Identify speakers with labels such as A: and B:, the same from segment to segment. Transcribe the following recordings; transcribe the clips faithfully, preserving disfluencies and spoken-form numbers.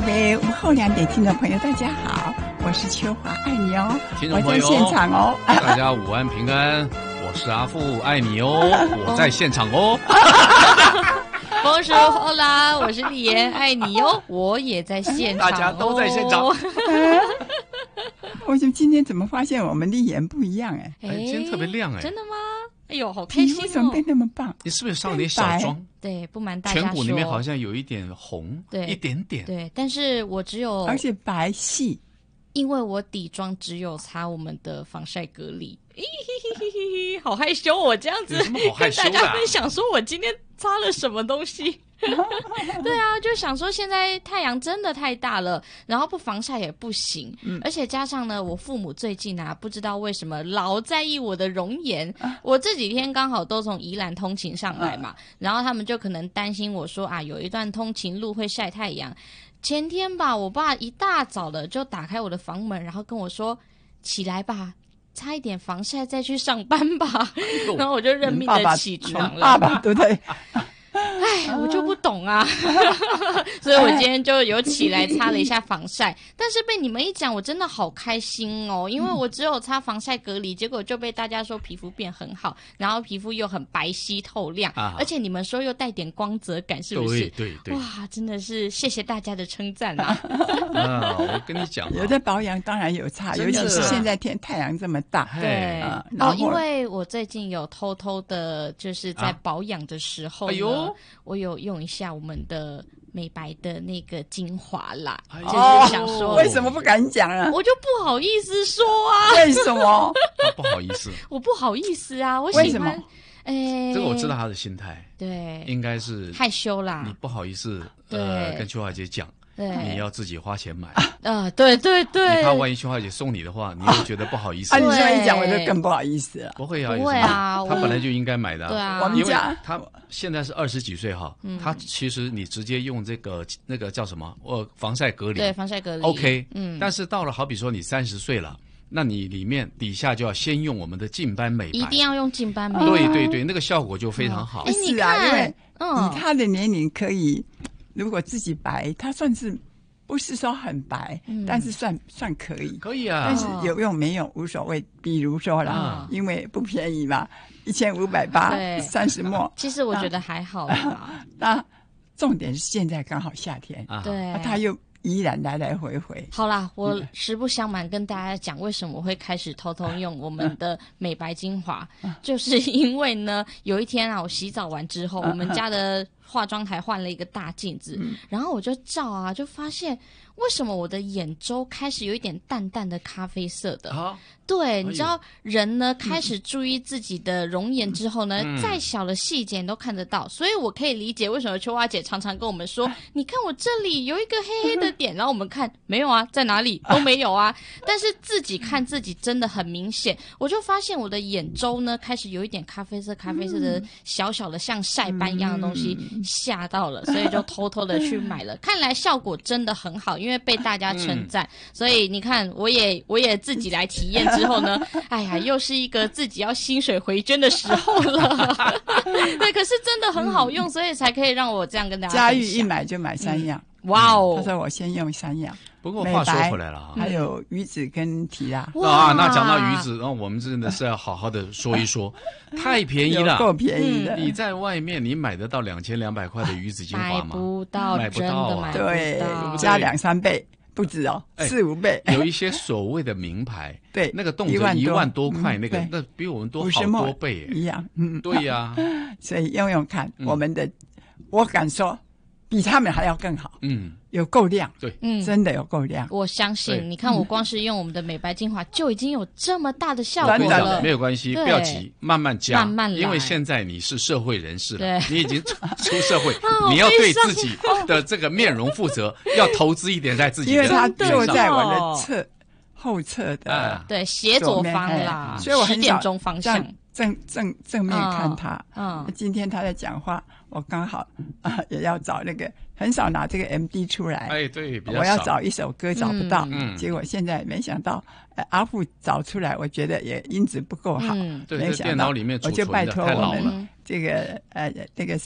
A: 各位午后两点听众朋友大家好，我是秋华，爱你哦，
B: 听众朋友
A: 我在现场哦。
B: 大家午安平安，我是阿富，爱你哦，我在现场哦。
C: 丰叔欧啦，我是丽妍，爱你哦，我也在现场、哦，
B: 大家都在现场。
A: 我就今天怎么发现我们丽妍不一样哎？
B: 哎，今天特别亮哎，
C: 真的吗？哎呦，好开心哦！
A: 皮肤怎么变那么棒？
B: 你是不是上了点小妆？
C: 对，不瞒大家说，
B: 颧骨里面好像有一点红，
C: 对，
B: 一点点。
C: 对，但是我只有，
A: 而且白细，
C: 因为我底妆只有擦我们的防晒隔离。嘿嘿嘿嘿嘿，好害羞，我这样子
B: 有什么好害羞的啊？
C: 跟大家分享说我今天擦了什么东西。对啊，就想说现在太阳真的太大了，然后不防晒也不行，嗯、而且加上呢，我父母最近啊，不知道为什么老在意我的容颜。啊、我这几天刚好都从宜兰通勤上来嘛，啊、然后他们就可能担心我说啊，有一段通勤路会晒太阳。前天吧，我爸一大早的就打开我的房门，然后跟我说：“起来吧。”擦一点防晒再去上班吧，然后我就认命的起床了。
A: 爸爸，对不对？
C: 哎，我就不懂啊，所以我今天就有起来擦了一下防晒，但是被你们一讲，我真的好开心哦，因为我只有擦防晒隔离，结果就被大家说皮肤变很好，然后皮肤又很白皙透亮，啊、而且你们说又带点光泽感，是不是？
B: 对对对，
C: 哇，真的是谢谢大家的称赞啊！
B: 啊，我跟你讲，
A: 有的保养当然有差，尤其是现在天太阳这么大，
C: 对，
A: 啊、
C: 哦，因为我最近有偷偷的，就是在保养的时候呢。啊哎呦我有用一下我们的美白的那个精华啦，哎、就是想说、
A: 哦、为什么不敢讲啊？
C: 我就不好意思说啊。
A: 为什么？
B: 他不好意思。
C: 我不好意思啊，我喜欢。哎，
B: 这个我知道他的心态，
C: 对，
B: 应该是
C: 害羞啦。
B: 你不好意思，呃，跟秋华姐讲。你要自己花钱买
C: 啊！对对对，
B: 你怕万一秋华姐送你的话，你会觉得不好意思。
A: 啊，你这么一讲，我就更不好意思了。
B: 不会啊，
C: 不会啊，
B: 他本来就应该买的。
C: 对啊，
A: 我们家
B: 他现在是二十几岁哈，他其实你直接用这个那个叫什么？呃，防晒隔离。
C: 对，防晒隔离。
B: OK，嗯。但是到了好比说你三十岁了，那你里面底下就要先用我们的净斑美白，
C: 一定要用净斑美白。
B: 对对对，那个效果就非常好。
C: 哎，
A: 是啊，因为以他的年龄可以，如果自己白，他算是。不是说很白，嗯、但是算算可以，
B: 可以啊。
A: 但是有用没用无所谓。比如说啦，啊、因为不便宜嘛，一千五百八，三十末。
C: 其实我觉得还好啦。
A: 那重点是现在刚好夏天，
C: 对、
A: 啊，他又依然来来回回。
C: 好啦，我实不相瞒跟大家讲，为什么我会开始偷偷用我们的美白精华，就是因为呢，有一天啊，我洗澡完之后，我们家的化妆台换了一个大镜子，嗯、然后我就照啊，就发现为什么我的眼周开始有一点淡淡的咖啡色的。啊对，你知道人呢开始注意自己的容颜之后呢，嗯、再小的细节你都看得到，所以我可以理解为什么秋花姐常常跟我们说，你看我这里有一个黑黑的点，然后我们看没有啊，在哪里都没有啊，但是自己看自己真的很明显，我就发现我的眼周呢开始有一点咖啡色咖啡色的小小的像晒斑一样的东西，吓到了，所以就偷偷的去买了，看来效果真的很好，因为被大家称赞，嗯、所以你看我也我也自己来体验之后呢，哎呀，又是一个自己要薪水回捐的时候了。对，可是真的很好用，所以才可以让我这样跟大家分享。
A: 佳玉一买就买三样，
C: 嗯、哇哦！
A: 他说我先用三样。
B: 不过话说回来了哈，
A: 还有鱼子跟提拉
B: 啊，那讲到鱼子，然后我们真的是要好好的说一说，太便宜了，
A: 够便宜的。
B: 你在外面你买得到两千两百块的鱼子精华吗？
C: 买不到，
B: 买不到啊，
A: 对，加两三倍。不止哦，四五倍。
B: 有一些所谓的名牌，
A: 对，
B: 那个动辄一万多块，那个那比我们多好多倍
A: 一样。嗯，
B: 对呀。
A: 所以用用看，我们的，我敢说，比他们还要更好。嗯，有够亮。
B: 对，
C: 嗯，
A: 真的有够亮。
C: 我相信，你看我光是用我们的美白精华就已经有这么大的效果了。
B: 没有关系，不要急，慢慢加，
C: 慢慢来。
B: 因为现在你是社会人士了，你已经出社会，你要对自己的这个面容负责，要投资一点在自己的。
A: 因为它就在我的侧后侧的，
C: 对，斜左方啦，
A: 所以我很
C: 点钟方向。
A: 正正正面看他，嗯，今天他在讲话，我刚好啊、呃、也要找那个，很少拿这个 M D 出来，
B: 哎，对，比较少
A: 我要找一首歌找不到，
B: 嗯，
A: 结果现在没想到，呃，阿富找出来，我觉得也音质不够好，
C: 嗯，
B: 对，电脑里面
A: 我就拜托我们
B: 太老了
A: 这个呃那个谁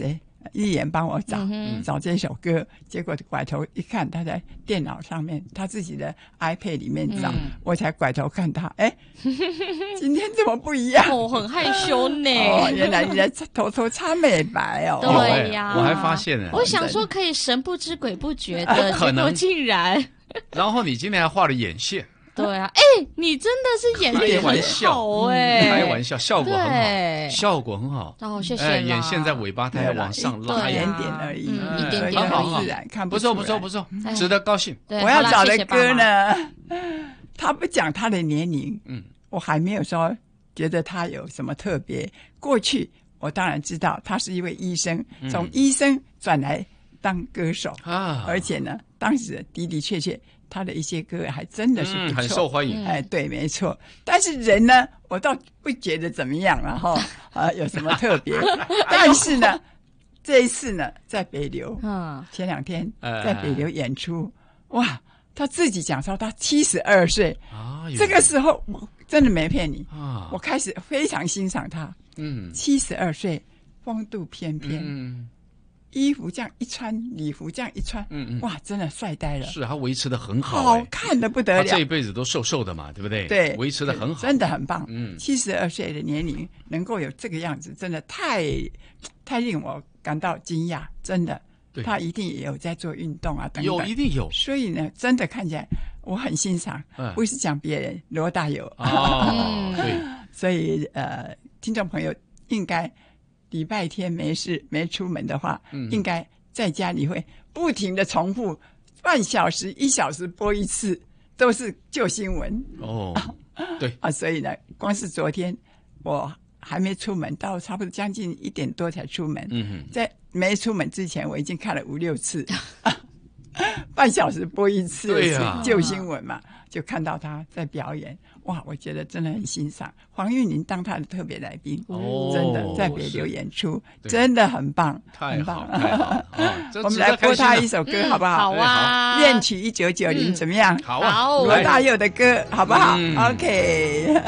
A: 一言帮我找、
C: 嗯、
A: 找这首歌，结果拐头一看，他在电脑上面，他自己的 iPad 里面找，嗯、我才拐头看他，哎，今天怎么不一样？
C: 我、哦、很害羞呢。
A: 哦，原来你在偷偷擦美白哦。
C: 对呀、
B: 我还发现了，
C: 我想说可以神不知鬼不觉的，
B: 可能
C: 竟然。
B: 然后你今天还画了眼线。
C: 对啊，哎、欸，你真的是演
B: 得很好哎、欸，开玩笑，效果很好，效果很好。
C: 哦，谢谢、
B: 欸。眼线在尾巴它往上拉
A: 一点点而已，
C: 嗯、一点
A: 点
C: 很
A: 自然，看
B: 不错不错不错，值得高兴。
A: 我要找的歌呢，他不讲他的年龄，嗯，我还没有说觉得他有什么特别。过去我当然知道他是一位医生，从医生转来当歌手啊，而且呢，当时的的确确。他的一些歌还真的是不错、
B: 嗯、很受欢迎。
A: 哎，对，没错。但是人呢，我倒不觉得怎么样了哈，啊，有什么特别？但是呢，这一次呢，在北流，嗯，前两天在北流演出，哇，他自己讲说他七十二岁啊，这个时候我真的没骗你啊，我开始非常欣赏他。嗯，七十二岁，风度翩翩。嗯。衣服这样一穿，礼服这样一穿，嗯嗯，哇，真的帅呆了。
B: 是他维持的很好、欸，
A: 好看的不得了。
B: 他这一辈子都瘦瘦的嘛，对不对？
A: 对，
B: 维持的很好，
A: 真的很棒。嗯，七十二岁的年龄能够有这个样子，真的太太令我感到惊讶。真的，他一定也有在做运动啊，等等，
B: 有一定有。
A: 所以呢，真的看起来我很欣赏，嗯、不是讲别人，罗大佑。
B: 哦，对。
A: 所以呃，听众朋友应该。礼拜天没事没出门的话，嗯、应该在家里会不停的重复半小时一小时播一次，都是旧新闻
B: 哦。对
A: 啊，所以呢，光是昨天我还没出门，到差不多将近一点多才出门。嗯哼，在没出门之前，我已经看了五六次，半小时播一次，
B: 对呀，
A: 旧新闻嘛，就看到他在表演。哇，我觉得真的很欣赏黄韵玲当他的特别来宾，哦，真的在北流演出，真的很棒，
B: 太好太好。
A: 我们来播他一首歌好不好？
C: 好啊，
A: 恋曲一九九零怎么样？
B: 好啊，
A: 罗大佑的歌好不好？OK。